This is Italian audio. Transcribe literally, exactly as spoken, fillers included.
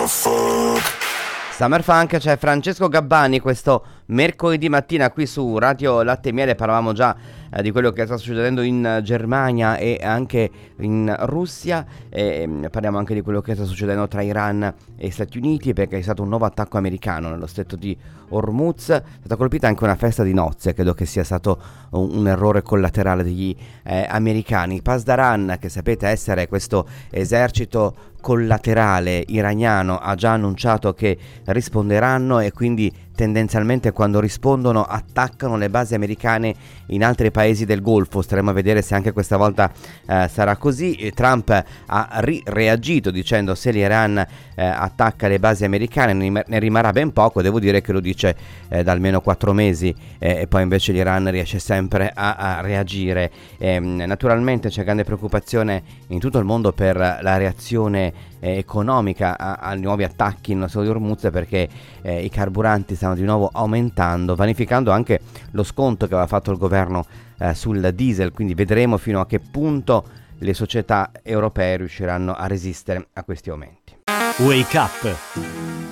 Summer Funk, c'è Francesco Gabbani questo mercoledì mattina qui su Radio Latte e Miele. Parlavamo già eh, di quello che sta succedendo in Germania e anche in Russia, e mh, parliamo anche di quello che sta succedendo tra Iran e Stati Uniti, perché è stato un nuovo attacco americano nello stretto di Hormuz. È stata colpita anche una festa di nozze, credo che sia stato un, un errore collaterale degli eh, americani. Pasdaran, che sapete essere questo esercito collaterale iraniano, ha già annunciato che risponderanno, e quindi tendenzialmente quando rispondono attaccano le basi americane in altri paesi del Golfo. Staremo a vedere se anche questa volta eh, sarà così. E Trump ha ri- reagito dicendo: se l'Iran eh, attacca le basi americane ne, ne rimarrà ben poco. Devo dire che lo dice eh, da almeno quattro mesi eh, e poi invece l'Iran riesce sempre a, a reagire. E, naturalmente c'è grande preoccupazione in tutto il mondo per la reazione eh, economica a, a nuovi attacchi nello Stretto di Hormuz, perché eh, i carburanti stanno di nuovo aumentando, vanificando anche lo sconto che aveva fatto il governo eh, sul diesel. Quindi vedremo fino a che punto le società europee riusciranno a resistere a questi aumenti. Wake Up